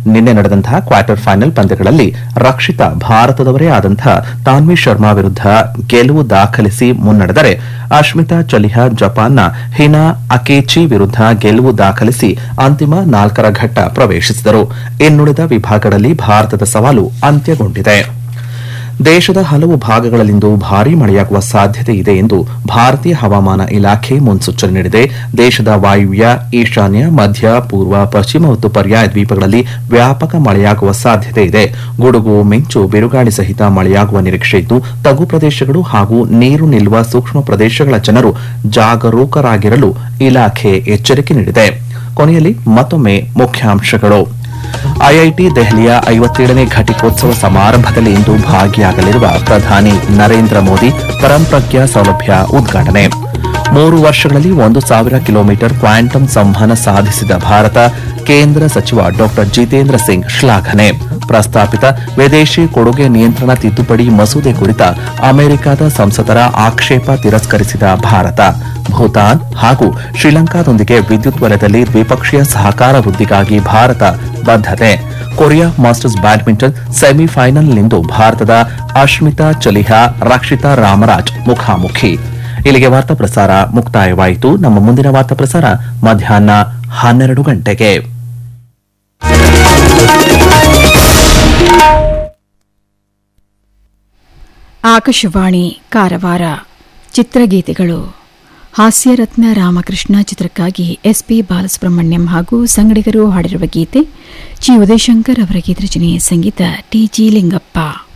ನಿನ್ನೆ ನಡೆದಂತಹ quarter final ಪಂದ್ಯಗಳಲ್ಲಿ ರಕ್ಷಿತಾ ಭಾರತದವರೇ ಆದಂತಹ ತಾನ್ವಿ ಶರ್ಮಾ ವಿರುದ್ಧ ಗೆಲುವು ದಾಖಲಿಸಿ ಮುನ್ನಡೆದರೆ ಅಶ್ಮಿತಾ ಚಲಿಹಾ ಜಪಾನ್ನ ಹಿನಾ ಅಕೇಚಿ ವಿರುದ್ಧ ಗೆಲುವು ದಾಖಲಿಸಿ ಅಂತಿಮ 4ರ ಘಟ್ಟ ಪ್ರವೇಶಿಸಿದರು. ಇನ್ನುಳಿದ ವಿಭಾಗಗಳಲ್ಲಿ ಭಾರತದ ಸವಾಲು ಅಂತ್ಯಗೊಂಡಿದೆ. ದೇಶದ ಹಲವು ಭಾಗಗಳಲ್ಲಿಂದು ಭಾರೀ ಮಳೆಯಾಗುವ ಸಾಧ್ಯತೆ ಇದೆ ಎಂದು ಭಾರತೀಯ ಹವಾಮಾನ ಇಲಾಖೆ ಮುನ್ಸೂಚನೆ ನೀಡಿದೆ. ದೇಶದ ವಾಯುವ್ಯ, ಈಶಾನ್ಯ, ಮಧ್ಯ, ಪೂರ್ವ, ಪಶ್ಚಿಮ ಮತ್ತು ಪರ್ಯಾಯ ದ್ವೀಪಗಳಲ್ಲಿ ವ್ಯಾಪಕ ಮಳೆಯಾಗುವ ಸಾಧ್ಯತೆ ಇದೆ. ಗುಡುಗು, ಮಿಂಚು, ಬಿರುಗಾಳಿ ಸಹಿತ ಮಳೆಯಾಗುವ ನಿರೀಕ್ಷೆ ಇದ್ದು ತಗ್ಗು ಪ್ರದೇಶಗಳು ಹಾಗೂ ನೀರು ನಿಲ್ಲುವ ಸೂಕ್ಷ್ಮ ಪ್ರದೇಶಗಳ ಜನರು ಜಾಗರೂಕರಾಗಿರಲು ಇಲಾಖೆ ಎಚ್ಚರಿಕೆ ನೀಡಿದೆ. ಕೊನೆಯಲ್ಲಿ ಮತ್ತೊಮ್ಮೆ ಮುಖ್ಯಾಂಶಗಳು. ಐಐಟಿ ದೆಹಲಿಯ 57ನೇ ಘಟಿಕೋತ್ಸವ ಸಮಾರಂಭದಲ್ಲಿ ಇಂದು ಭಾಗಿಯಾಗಲಿರುವ ಪ್ರಧಾನಿ ನರೇಂದ್ರ ಮೋದಿ ಪರಂಪ್ರಜ್ಞಾ ಸೌಲಭ್ಯ ಉದ್ಘಾಟನೆ. 3 ವರ್ಷಗಳಲ್ಲಿ 1,000 ಕಿಲೋಮೀಟರ್ ಕ್ವಾಂಟಮ್ ಸಂವಹನ ಸಾಧಿಸಿದ ಭಾರತ, ಕೇಂದ್ರ ಸಚಿವ ಡಾ ಜಿತೇಂದ್ರ ಸಿಂಗ್ ಶ್ಲಾಘನೆ. ಪ್ರಸ್ತಾಪಿತ ವಿದೇಶಿ ಕೊಡುಗೆ ನಿಯಂತ್ರಣ ತಿದ್ದುಪಡಿ ಮಸೂದೆ ಕುರಿತ ಅಮೆರಿಕದ ಸಂಸದರ ಆಕ್ಷೇಪ ತಿರಸ್ಕರಿಸಿದ ಭಾರತ. ಭೂತಾನ್ ಹಾಗೂ ಶ್ರೀಲಂಕಾದೊಂದಿಗೆ ವಿದ್ಯುತ್ ವಲಯದಲ್ಲಿ ದ್ವಿಪಕ್ಷೀಯ ಸಹಕಾರ ವೃದ್ಧಿಗಾಗಿ ಭಾರತ ಬದ್ಧತೆ. ಕೊರಿಯಾ ಮಾಸ್ಟರ್ಸ್ ಬ್ಯಾಡ್ಮಿಂಟನ್ ಸೆಮಿಫೈನಲ್ನಿಂದು ಭಾರತದ ಅಶ್ಮಿತಾ ಚಲಿಹಾ, ರಕ್ಷಿತಾ ರಾಮರಾಜ್ ಮುಖಾಮುಖಿ. ಇಲ್ಲಿಗೆ ವಾರ್ತಾ ಪ್ರಸಾರ ಮುಕ್ತಾಯವಾಯಿತು. ನಮ್ಮ ಮುಂದಿನ ವಾರ್ತಾ ಪ್ರಸಾರ ಮಧ್ಯಾಹ್ನ 12 ಗಂಟೆಗೆ. ಆಕಾಶವಾಣಿ ಕಾರವಾರ. ಚಿತ್ರಗೀತೆಗಳು. ಹಾಸ್ಯರತ್ನ ರಾಮಕೃಷ್ಣ ಚಿತ್ರಕ್ಕಾಗಿ ಎಸ್ಪಿ ಬಾಲಸುಬ್ರಹ್ಮಣ್ಯಂ ಹಾಗೂ ಸಂಗಡಿಗರು ಹಾಡಿರುವ ಗೀತೆ. ಜಿ ಉದಯಶಂಕರ್ ಅವರ ಗೀತರಚನೆ, ಸಂಗೀತ ಟಿ ಜಿ ಲಿಂಗಪ್ಪ.